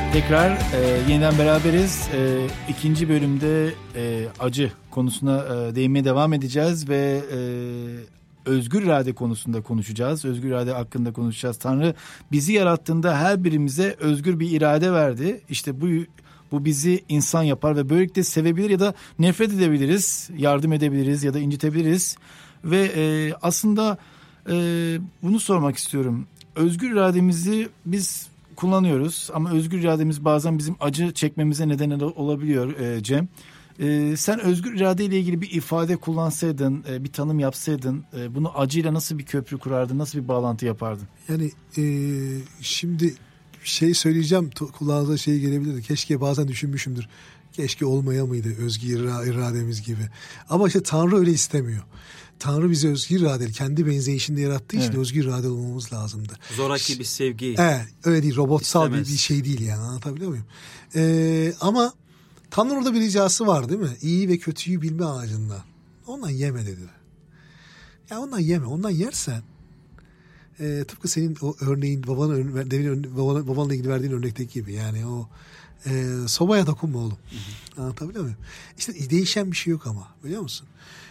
Tekrar yeniden beraberiz. İkinci bölümde acı konusuna değinmeye devam edeceğiz ve özgür irade konusunda konuşacağız. Özgür irade hakkında konuşacağız. Tanrı bizi yarattığında her birimize özgür bir irade verdi. İşte bu bizi insan yapar ve böylelikle sevebilir ya da nefret edebiliriz, yardım edebiliriz ya da incitebiliriz. Ve aslında bunu sormak istiyorum. Özgür irademizi biz kullanıyoruz ama özgür irademiz bazen bizim acı çekmemize neden olabiliyor Cem. Sen özgür iradeyle ilgili bir ifade kullansaydın, bir tanım yapsaydın, bunu acıyla nasıl bir köprü kurardın, nasıl bir bağlantı yapardın? Yani şimdi şey söyleyeceğim, kulağınıza şey gelebilir. Keşke, bazen düşünmüşümdür. Keşke olmaya mıydı özgür irademiz gibi. Ama işte Tanrı öyle istemiyor. Tanrı bizi özgür iradeli, kendi benzeyişinde yarattığı için özgür iradeli olmamız lazımdı. Zoraki bir sevgi. Öyle değil, robotsal bir şey değil yani, anlatabiliyor muyum? Ama Tanrı orada bir ricası var değil mi? İyi ve kötüyü bilme ağacından. Ondan yeme dedi. Ya ondan yeme, ondan yersen tıpkı senin o örneğin babanla ilgili verdiğin örnekteki gibi, yani o sobaya dokunma oğlum. Anlatabiliyor muyum? İşte değişen bir şey yok ama, biliyor musun?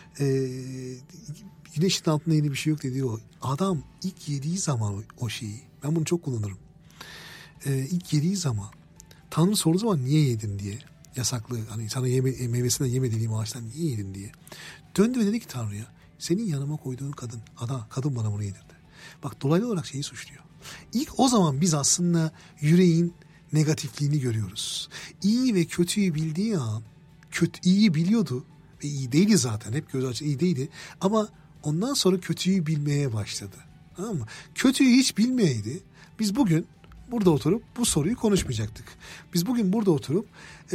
Güneşin altında yeni bir şey yok dediği o. Adam ilk yediği zaman o şeyi, ben bunu çok kullanırım. İlk yediği zaman Tanrı sorduğu zaman niye yedin diye, yasaklı, hani sana meyvesinden yeme dediğim ağaçtan niye yedin diye. Döndü ve dedi ki Tanrı'ya, senin yanıma koyduğun kadın bana bunu yedirdi. Bak, dolaylı olarak şeyi suçluyor. İlk o zaman biz aslında yüreğin negatifliğini görüyoruz. İyi ve kötüyü bildiği an, iyiyi biliyordu ve iyi değildi zaten, hep göz açı iyi değildi, ama ondan sonra kötüyü bilmeye başladı. Tamam mı? Kötüyü hiç bilmeyeydi, biz bugün burada oturup bu soruyu konuşmayacaktık. Biz bugün burada oturup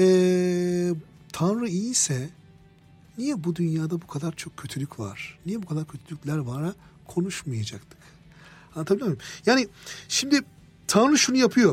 Tanrı iyiyse niye bu dünyada bu kadar çok kötülük var? Niye bu kadar kötülükler var? Konuşmayacaktık. Anlatabiliyor muyum? Yani şimdi Tanrı şunu yapıyor.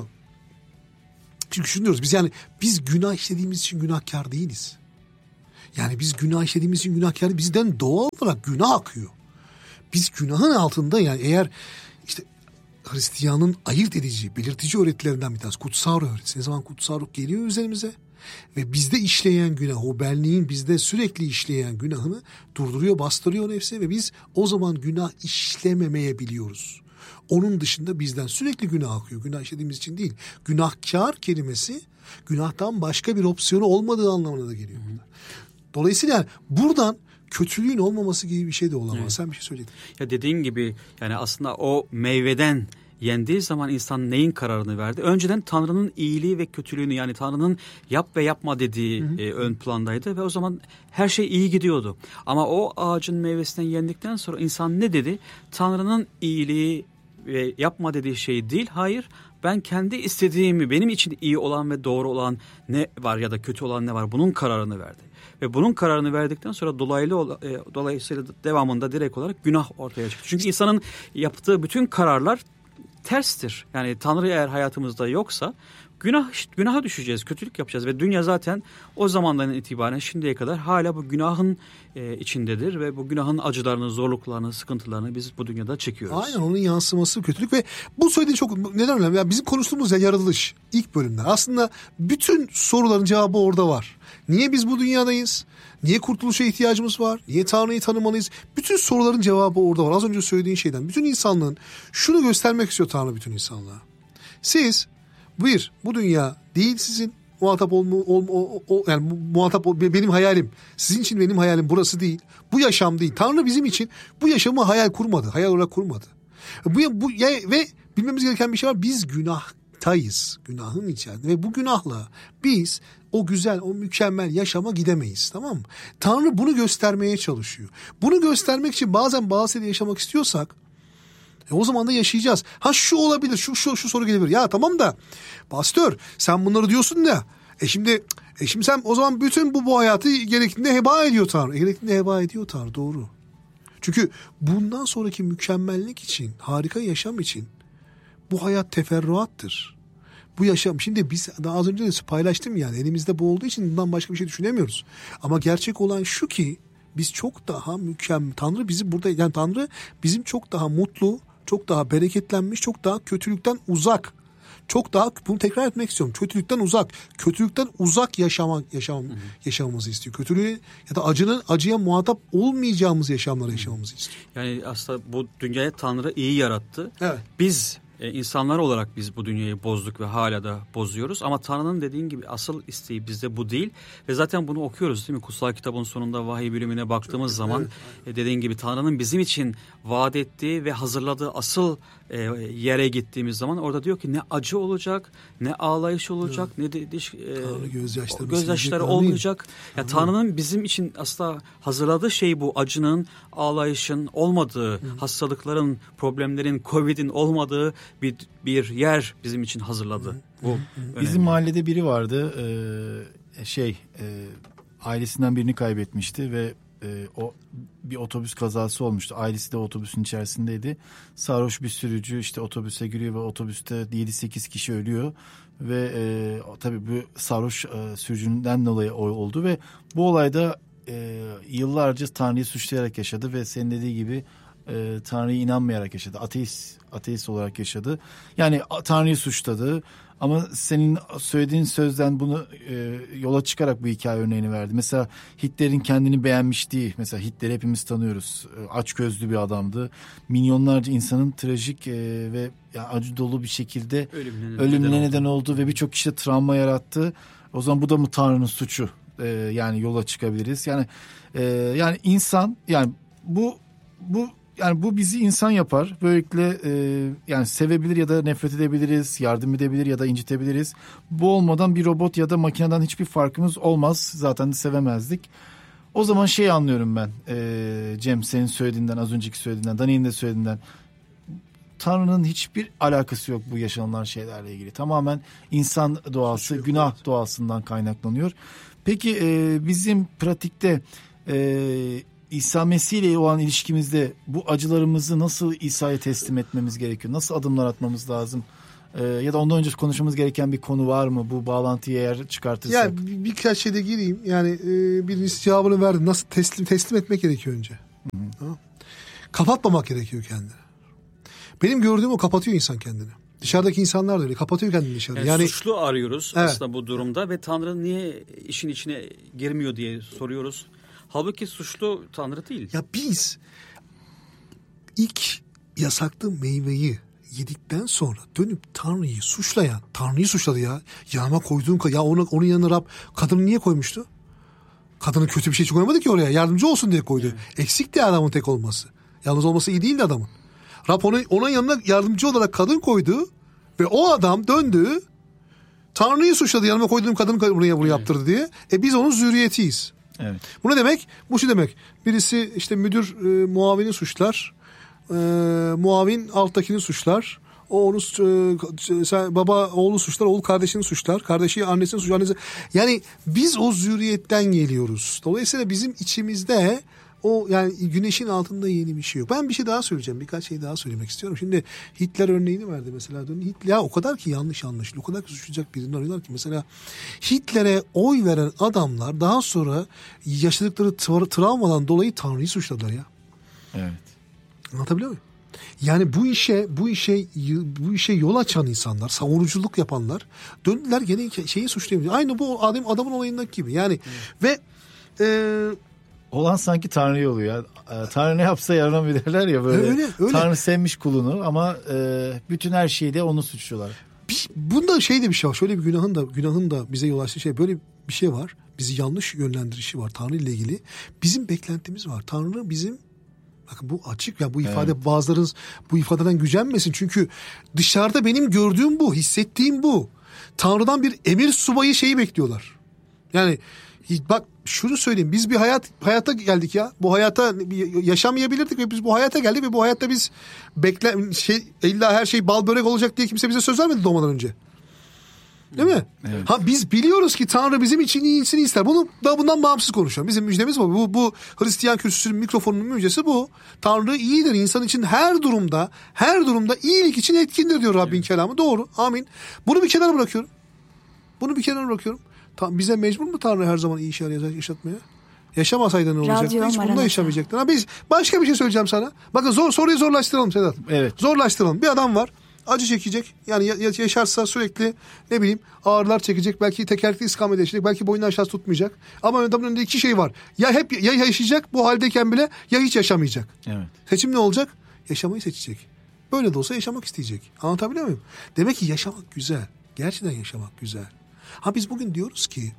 Çünkü şunu diyoruz, biz günah işlediğimiz için günahkar değiliz. Yani biz günah işlediğimiz için günahkar, bizden doğal olarak günah akıyor. Biz günahın altında, yani eğer işte Hristiyanın ayırt edici, belirtici öğretilerinden bir tanesi kutsal ruh öğretisi. Ne zaman kutsal ruh geliyor üzerimize ve bizde işleyen günah, o benliğin bizde sürekli işleyen günahını durduruyor, bastırıyor nefse ve biz o zaman günah işlememeye biliyoruz. Onun dışında bizden sürekli günah akıyor. Günah işlediğimiz için değil. Günahkar kelimesi günahtan başka bir opsiyonu olmadığı anlamına da geliyor. Dolayısıyla yani buradan kötülüğün olmaması gibi bir şey de olamaz. Evet. Sen bir şey söyledin. Ya dediğin gibi, yani aslında o meyveden yendiği zaman insan neyin kararını verdi? Önceden Tanrı'nın iyiliği ve kötülüğünü, yani Tanrı'nın yap ve yapma dediği ön plandaydı ve o zaman her şey iyi gidiyordu. Ama o ağacın meyvesinden yendikten sonra insan ne dedi? Tanrı'nın iyiliği ve yapma dediği şey değil. Hayır, ben kendi istediğimi, benim için iyi olan ve doğru olan ne var ya da kötü olan ne var, bunun kararını verdi. Ve bunun kararını verdikten sonra dolayısıyla devamında direkt olarak günah ortaya çıktı. Çünkü insanın yaptığı bütün kararlar terstir. Yani Tanrı eğer hayatımızda yoksa günaha düşeceğiz, kötülük yapacağız ve dünya zaten o zamandan itibaren şimdiye kadar hala bu günahın içindedir ve bu günahın acılarını, zorluklarını, sıkıntılarını biz bu dünyada çekiyoruz. Aynen, onun yansıması kötülük ve bu söylediğin çok neden önemli? Yani bizim konuştuğumuz yaratılış ilk bölümler. Aslında bütün soruların cevabı orada var. Niye biz bu dünyadayız? Niye kurtuluşa ihtiyacımız var? Niye Tanrı'yı tanımalıyız? Bütün soruların cevabı orada var. Az önce söylediğin şeyden. Bütün insanlığın şunu göstermek istiyor Tanrı bütün insanlığa. Siz bu dünya değil sizin, muhatap yani muhatap benim hayalim. Sizin için benim hayalim burası değil. Bu yaşam değil. Tanrı bizim için bu yaşamı hayal kurmadı. Hayal olarak kurmadı. Ve bilmemiz gereken bir şey var. Biz günahtayız. Günahın içerisinde. Ve bu günahla biz o güzel, o mükemmel yaşama gidemeyiz. Tamam mı? Tanrı bunu göstermeye çalışıyor. Bunu göstermek için bazen bazı şeyleri yaşamak istiyorsak o zaman da yaşayacağız. Şu olabilir, şu soru gelebilir. Ya tamam da pastör, sen bunları diyorsun da şimdi sen o zaman bütün bu hayatı gerektiğinde heba ediyor Tanrı. Gerektiğinde heba ediyor Tanrı, doğru. Çünkü bundan sonraki mükemmellik için, harika yaşam için bu hayat teferruattır. Bu yaşam, şimdi biz daha az önce de paylaştım, yani elimizde bu olduğu için bundan başka bir şey düşünemiyoruz. Ama gerçek olan şu ki biz çok daha mükemmel, Tanrı bizi burada, yani Tanrı bizim çok daha mutlu, çok daha bereketlenmiş, çok daha kötülükten uzak, çok daha bunu tekrar etmek istiyorum. Kötülükten uzak yaşamamızı istiyor. Kötülüğü ya da acıya muhatap olmayacağımız yaşamları yaşamamızı istiyor. Yani aslında bu dünyayı Tanrı iyi yarattı. Evet. Biz insanlar olarak biz bu dünyayı bozduk ve hala da bozuyoruz. Ama Tanrı'nın dediğin gibi asıl isteği bizde bu değil. Ve zaten bunu okuyoruz değil mi? Kutsal kitabın sonunda vahiy bölümüne baktığımız zaman dediğin gibi Tanrı'nın bizim için vaat ettiği ve hazırladığı asıl yere gittiğimiz zaman orada diyor ki ne acı olacak, ne ağlayış olacak, ne de gözyaşları olmayacak. Ya Tanrı'nın bizim için aslında hazırladığı şey bu. Acının, ağlayışın olmadığı, hastalıkların, problemlerin, Covid'in olmadığı bir yer bizim için hazırladı. Bu bizim mahallede biri vardı. Ailesinden birini kaybetmişti ve o bir otobüs kazası olmuştu. Ailesi de otobüsün içerisindeydi. Sarhoş bir sürücü işte otobüse giriyor ve otobüste 7-8 kişi ölüyor ve tabii bu sarhoş sürücünden dolayı oldu ve bu olayda yıllarca Tanrı'yı suçlayarak yaşadı ve senin dediği gibi Tanrı'ya inanmayarak yaşadı. Ateist olarak yaşadı. Yani Tanrı'yı suçladı. Ama senin söylediğin sözden bunu yola çıkarak bu hikaye örneğini verdi. Mesela Hitler'in kendini beğenmişliği. Mesela Hitler'i hepimiz tanıyoruz. Açgözlü bir adamdı. Milyonlarca insanın trajik ve acı dolu bir şekilde ölümüne neden oldu ve birçok kişide travma yarattı. O zaman bu da mı Tanrı'nın suçu? Yani yola çıkabiliriz. Yani insan yani bu bizi insan yapar. Böylelikle yani sevebilir ya da nefret edebiliriz, yardım edebilir ya da incitebiliriz. Bu olmadan bir robot ya da makineden hiçbir farkımız olmaz. Zaten de sevemezdik. O zaman anlıyorum ben Cem senin söylediğinden, az önceki söylediğinden, Dani'nin de söylediğinden. Tanrı'nın hiçbir alakası yok bu yaşanılan şeylerle ilgili. Tamamen insan doğası, günah doğasından kaynaklanıyor. Peki bizim pratikte İsa Mesih ile olan ilişkimizde bu acılarımızı nasıl İsa'ya teslim etmemiz gerekiyor? Nasıl adımlar atmamız lazım? Ya da ondan önce konuşmamız gereken bir konu var mı? Bu bağlantıyı eğer çıkartırsak. Yani birkaç şeyde gireyim. Yani birincisi cevabını verdim. Nasıl teslim etmek gerekiyor önce? Kapatmamak gerekiyor kendini. Benim gördüğüm o kapatıyor insan kendini. Dışarıdaki insanlar da öyle. Kapatıyor kendini dışarıda. Yani suçlu arıyoruz aslında bu durumda ve Tanrı niye işin içine girmiyor diye soruyoruz. Halbuki suçlu Tanrı değil. Ya biz ilk yasaklı meyveyi yedikten sonra dönüp Tanrı'yı suçladı ya. Yanıma koyduğun ya onun yanına Rab kadını niye koymuştu? Kadının kötü bir şey koymadı ki oraya. Yardımcı olsun diye koydu. Evet. Eksikti adamın tek olması. Yalnız olması iyi değildi adamın. Rab onun yanına yardımcı olarak kadın koydu ve o adam döndü Tanrı'yı suçladı. Yanıma koyduğum kadın bunu yaptırdı diye. Biz onun zürriyetiyiz. Evet. Bu ne demek? Bu şu demek. Birisi işte müdür muavini suçlar. Muavin alttakini suçlar. O onu baba oğlu suçlar, oğul kardeşini suçlar, kardeşi annesini suçlar. Yani biz o zürriyetten geliyoruz. Dolayısıyla bizim içimizde o yani güneşin altında yeni bir şey yok. Ben bir şey daha söyleyeceğim. Birkaç şey daha söylemek istiyorum. Şimdi Hitler örneğini verdi mesela. Hitler o kadar ki yanlış anlaşılıyor. O kadar ki suçlayacak birini arıyorlar ki mesela Hitler'e oy veren adamlar daha sonra yaşadıkları travmadan dolayı Tanrı'yı suçladılar ya. Evet. Anlatabiliyor muyum? Yani bu işe yol açan insanlar, savunuculuk yapanlar döndüler gene şeyi suçlayamıyor. Aynı bu adamın olayındaki gibi. Yani ve olan sanki Tanrı'ya oluyor. Tanrı ne yapsa yaranamıyor derler ya böyle. Öyle. Tanrı sevmiş kulunu ama bütün her şeyi de onu suçluyorlar. Bunda de bir şey var. Şöyle bir günahın da bize yol açtığı şey böyle bir şey var. Bizi yanlış yönlendirişi var Tanrı ile ilgili. Bizim beklentimiz var. Tanrı bizim bakın bu açık ya bu ifade evet. Bazılarınız bu ifadeden gücenmesin. Çünkü dışarıda benim gördüğüm bu, hissettiğim bu. Tanrı'dan bir emir subayı bekliyorlar. Yani bak şunu söyleyeyim. Biz bir hayata geldik ya. Bu hayata yaşamayabilirdik ve biz bu hayata geldik ve bu hayatta biz illa her şey bal börek olacak diye kimse bize söz vermedi doğmadan önce. Değil mi? Evet. Biz biliyoruz ki Tanrı bizim için iyisini ister. Bundan bağımsız konuşuyorum. Bizim müjdemiz bu. Bu Hristiyan kürsüsünün mikrofonunun müjdesi bu. Tanrı iyidir. İnsan için her durumda iyilik için etkindir diyor Rabbin kelamı. Doğru. Amin. Bunu bir kenara bırakıyorum. Bize mecbur mu Tanrı her zaman iyi şeyler yaşatmaya? Yaşamasaydı ne olacaktı? Hiç bunda yaşamayacaktın. Biz başka bir şey söyleyeceğim sana. Bakın soruyu zorlaştıralım Sedat. Evet. Zorlaştıralım. Bir adam var. acı çekecek. Yani yaşarsa sürekli ne bileyim ağrılar çekecek. Belki tekerlekli istikamete yaşayacak. Belki boyundan aşağı tutmayacak. Ama adamın önünde iki şey var. Ya yaşayacak bu haldeyken bile, ya hiç yaşamayacak. Evet. Seçim ne olacak? Yaşamayı seçecek. Böyle de olsa yaşamak isteyecek. Anlatabiliyor muyum? Demek ki yaşamak güzel. Gerçekten yaşamak güzel. Biz bugün diyoruz ki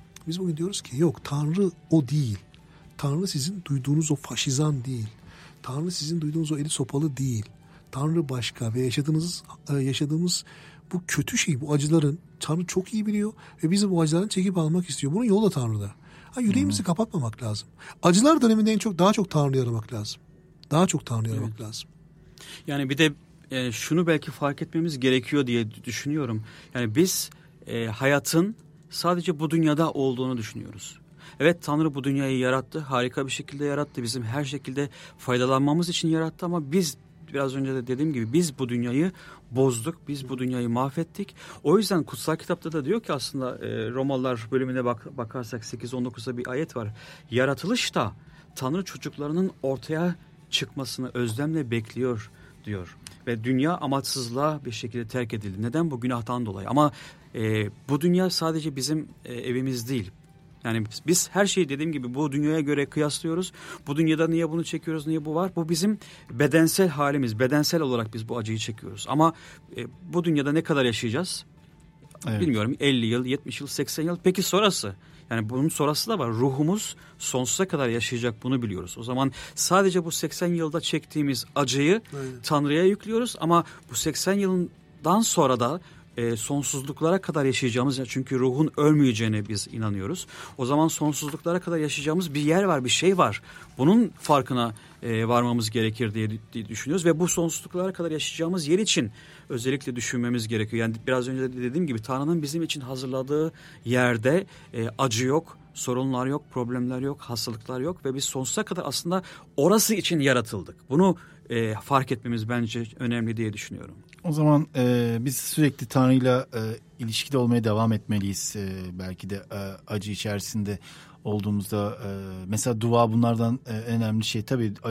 yok, Tanrı o değil. Tanrı sizin duyduğunuz o faşizan değil. Tanrı sizin duyduğunuz o eli sopalı değil. Tanrı başka ve yaşadığımız bu kötü şey, bu acıların Tanrı çok iyi biliyor ve bizi bu acılardan çekip almak istiyor. Bunun yolu da Tanrı'da. Yüreğimizi kapatmamak lazım. Acılar döneminde daha çok Tanrı'yı aramak lazım. Daha çok Tanrı'yı aramak lazım. Yani bir de şunu belki fark etmemiz gerekiyor diye düşünüyorum. Yani biz hayatın sadece bu dünyada olduğunu düşünüyoruz. Evet, Tanrı bu dünyayı yarattı, harika bir şekilde yarattı. Bizim her şekilde faydalanmamız için yarattı ama biz, biraz önce de dediğim gibi, biz bu dünyayı bozduk, biz bu dünyayı mahvettik. O yüzden kutsal kitapta da diyor ki aslında Romalılar bölümüne bakarsak 8-19'da bir ayet var. Yaratılışta Tanrı çocuklarının ortaya çıkmasını özlemle bekliyor diyor. Ve dünya amaçsızlığa bir şekilde terk edildi. Neden? Bu günahtan dolayı. Ama bu dünya sadece bizim evimiz değil. Yani biz her şeyi dediğim gibi bu dünyaya göre kıyaslıyoruz. Bu dünyada niye bunu çekiyoruz, niye bu var? Bu bizim bedensel halimiz. Bedensel olarak biz bu acıyı çekiyoruz. Ama bu dünyada ne kadar yaşayacağız? Evet. Bilmiyorum, 50 yıl, 70 yıl, 80 yıl. Peki sonrası? Yani bunun sonrası da var. Ruhumuz sonsuza kadar yaşayacak, bunu biliyoruz. O zaman sadece bu 80 yılda çektiğimiz acıyı Tanrı'ya yüklüyoruz. Ama bu 80 yıldan sonra da sonsuzluklara kadar yaşayacağımız, çünkü ruhun ölmeyeceğine biz inanıyoruz. O zaman sonsuzluklara kadar yaşayacağımız bir yer var, bir şey var. Bunun farkına varmamız gerekir diye düşünüyoruz ve bu sonsuzluklara kadar yaşayacağımız yer için özellikle düşünmemiz gerekiyor. Yani biraz önce de dediğim gibi Tanrı'nın bizim için hazırladığı yerde acı yok, sorunlar yok, problemler yok, hastalıklar yok ve biz sonsuza kadar aslında orası için yaratıldık. Bunu fark etmemiz bence önemli diye düşünüyorum. O zaman biz sürekli Tanrı'yla ilişkide olmaya devam etmeliyiz. Belki de acı içerisinde olduğumuzda mesela dua bunlardan en önemli şey. Tabii